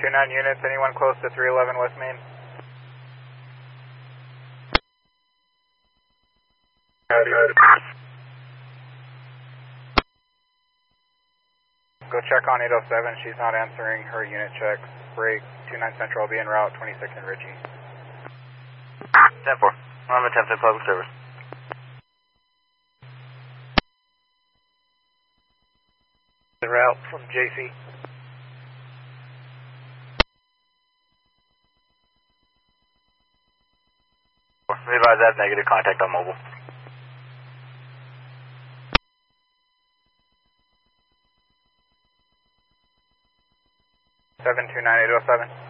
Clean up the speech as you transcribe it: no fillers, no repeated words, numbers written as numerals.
729 units, anyone close to 311 West Main? Go check on 807, she's not answering her unit checks. Break 29 Central, I'll be en route, 26 and Ritchie. 10-4, I'm attempting public service. En route from JC. Realize that negative contact on mobile. 729 807.